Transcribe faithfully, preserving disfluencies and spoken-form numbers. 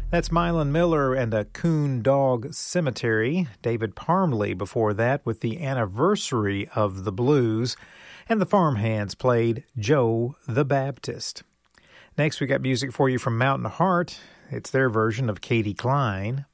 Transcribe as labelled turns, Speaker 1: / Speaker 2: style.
Speaker 1: That's Mylon Miller and a Coon Dog Cemetery. David Parmley before that with the Anniversary of the Blues. And the Farmhands played Joe the Baptist. Next, we got music for you from Mountain Heart. It's their version of Katie Klein.